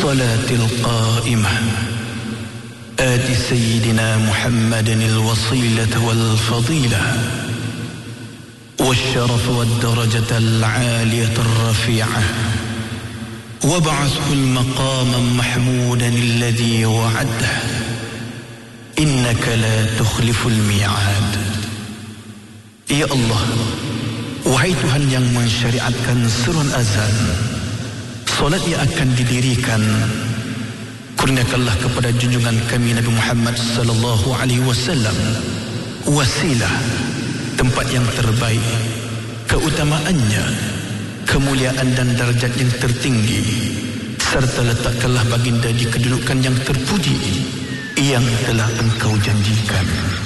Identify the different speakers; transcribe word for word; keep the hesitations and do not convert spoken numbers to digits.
Speaker 1: الصلاة القائمة آت سيدنا محمد الوصيلة والفضيلة والشرف والدرجة العالية الرفيعة وابعثه المقام محمودا الذي وعده إنك لا تخلف الميعاد. Ya Allah, wahai Tuhan yang mensyariatkan seruan azan, solat yang akan didirikan, kurniakanlah kepada junjungan kami Nabi Muhammad sallallahu alaihi wasallam wasilah, tempat yang terbaik, keutamaannya, kemuliaan dan darjat yang tertinggi, serta letakkanlah baginda di kedudukan yang terpuji yang telah Engkau janjikan.